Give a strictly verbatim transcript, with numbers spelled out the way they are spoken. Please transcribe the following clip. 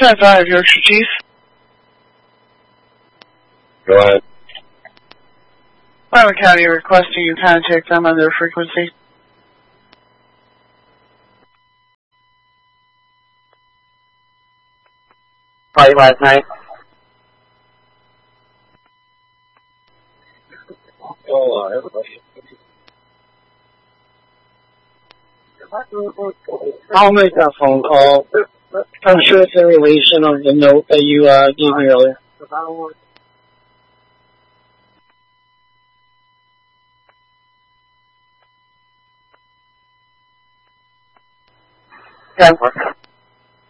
ten five, Yorkshire Chief. Go ahead. Wyoming County requesting you contact them on their frequency. Party last night. Oh, uh, everybody. I'll make that phone call. I'm sure it's in relation of the note that you uh, gave me earlier. ten four.